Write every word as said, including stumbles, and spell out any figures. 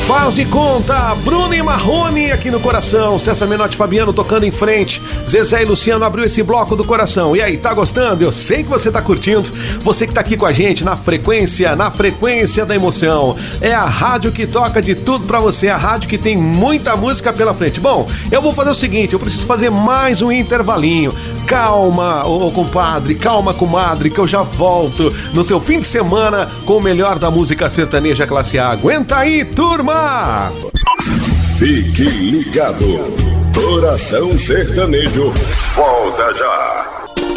Faz de conta, Bruno e Marrone aqui no coração, César Menotti e Fabiano tocando em frente, Zezé e Luciano abriu esse bloco do coração. E aí, tá gostando? Eu sei que você tá curtindo, você que tá aqui com a gente na frequência, na frequência da emoção. É a rádio que toca de tudo pra você, a rádio que tem muita música pela frente. Bom, eu vou fazer o seguinte, eu preciso fazer mais um intervalinho. Calma, ô compadre, calma, comadre, que eu já volto no seu fim de semana com o melhor da música sertaneja classe A. Aguenta aí, turma! Fique ligado, Coração Sertanejo volta já.